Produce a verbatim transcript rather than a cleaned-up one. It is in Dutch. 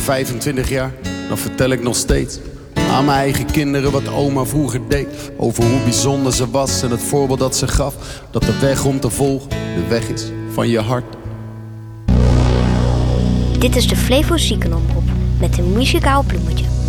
vijfentwintig jaar, dan vertel ik nog steeds aan mijn eigen kinderen wat oma vroeger deed. Over hoe bijzonder ze was en het voorbeeld dat ze gaf. Dat de weg om te volgen de weg is van je hart. Dit is de Flevo Ziekenomroep met een muzikaal bloemetje.